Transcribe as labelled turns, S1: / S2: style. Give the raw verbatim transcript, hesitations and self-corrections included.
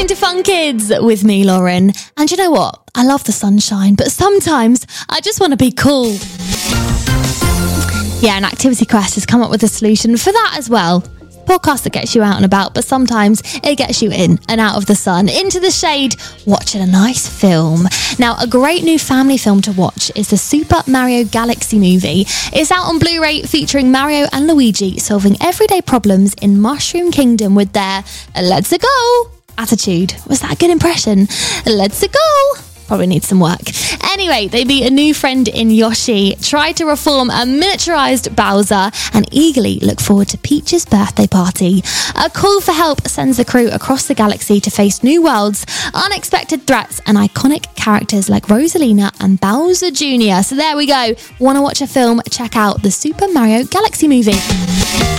S1: to Fun Kids with me, Lauren. And you know what? I love the sunshine, but sometimes I just want to be cool. Yeah, and Activity Quest has come up with a solution for that as well. Podcast that gets you out and about, but sometimes it gets you in and out of the sun, into the shade, watching a nice film. Now, a great new family film to watch is the Super Mario Galaxy movie. It's out on Blu-ray, featuring Mario and Luigi solving everyday problems in Mushroom Kingdom with their "let's go" attitude. Was that a good impression? Let's go. Probably needs some work. Anyway, they meet a new friend in Yoshi, try to reform a miniaturized Bowser, and eagerly look forward to Peach's birthday party. A call for help sends the crew across the galaxy to face new worlds, unexpected threats, and iconic characters like Rosalina and Bowser Junior So there we go. Want to watch a film? Check out the Super Mario Galaxy movie.